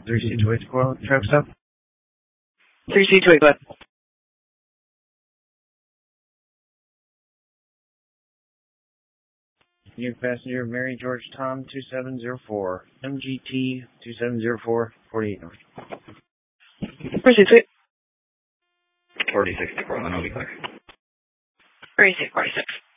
3C284, truck stop. 3C284, go ahead. New passenger Mary George Tom 2704, MGT 2704, 48 North. Proceed, sweet. 46 to Portland, I'll be clear. 36, 46.